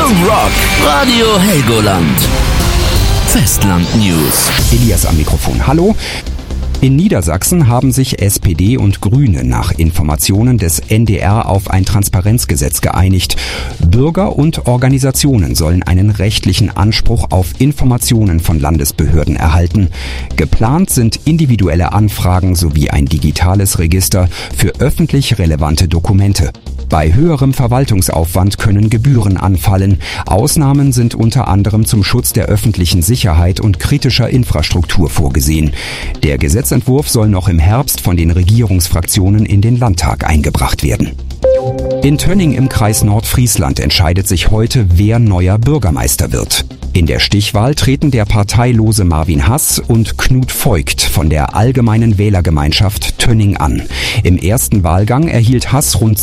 The Rock, Radio Helgoland. Festland News. Elias am Mikrofon. Hallo. In Niedersachsen haben sich SPD und Grüne nach Informationen des NDR auf ein Transparenzgesetz geeinigt. Bürger und Organisationen sollen einen rechtlichen Anspruch auf Informationen von Landesbehörden erhalten. Geplant sind individuelle Anfragen sowie ein digitales Register für öffentlich relevante Dokumente. Bei höherem Verwaltungsaufwand können Gebühren anfallen. Ausnahmen sind unter anderem zum Schutz der öffentlichen Sicherheit und kritischer Infrastruktur vorgesehen. Der Gesetzentwurf soll noch im Herbst von den Regierungsfraktionen in den Landtag eingebracht werden. In Tönning im Kreis Nordfriesland entscheidet sich heute, wer neuer Bürgermeister wird. In der Stichwahl treten der parteilose Marvin Hass und Knut Voigt von der Allgemeinen Wählergemeinschaft Tönning an. Im ersten Wahlgang erhielt Hass rund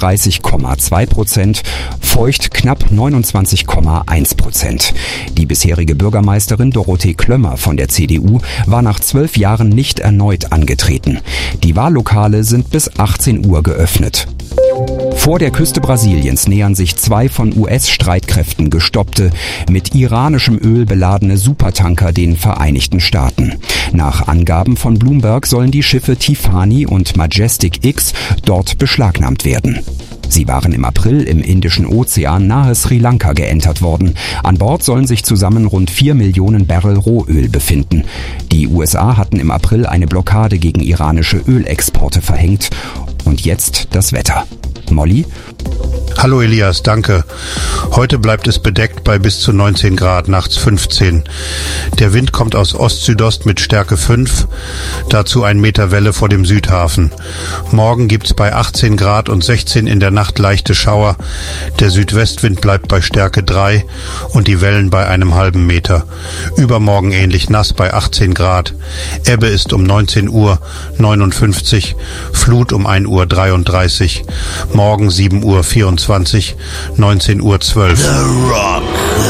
37,2%, Voigt knapp 29,1%. Die bisherige Bürgermeisterin Dorothee Klömmer von der CDU war nach 12 Jahren nicht erneut angetreten. Die Wahllokale sind bis 18 Uhr geöffnet. Vor der Küste Brasiliens nähern sich 2 von US-Streitkräften gestoppte, mit iranischem Öl beladene Supertanker den Vereinigten Staaten. Nach Angaben von Bloomberg sollen die Schiffe Tiffany und Majestic X dort beschlagnahmt werden. Sie waren im April im Indischen Ozean nahe Sri Lanka geentert worden. An Bord sollen sich zusammen rund 4 Millionen Barrel Rohöl befinden. Die USA hatten im April eine Blockade gegen iranische Ölexporte verhängt. Und jetzt das Wetter. Molly? Hallo Elias, danke. Heute bleibt es bedeckt bei bis zu 19 Grad, nachts 15. Der Wind kommt aus Ost-Südost mit Stärke 5, dazu 1 Meter Welle vor dem Südhafen. Morgen gibt's bei 18 Grad und 16 in der Nacht leichte Schauer. Der Südwestwind bleibt bei Stärke 3 und die Wellen bei einem halben Meter. Übermorgen ähnlich nass bei 18 Grad. Ebbe ist um 19 Uhr 59, Flut um 1 Uhr 33. Morgen 7 Uhr 24, 19 Uhr 12. The Rock.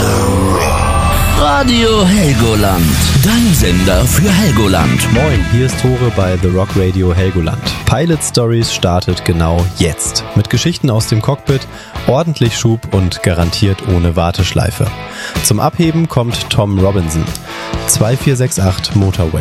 Radio Helgoland. Dein Sender für Helgoland. Moin, hier ist Tore bei The Rock Radio Helgoland. Pilot Stories startet genau jetzt. Mit Geschichten aus dem Cockpit, ordentlich Schub und garantiert ohne Warteschleife. Zum Abheben kommt Tom Robinson. 2468 Motorway.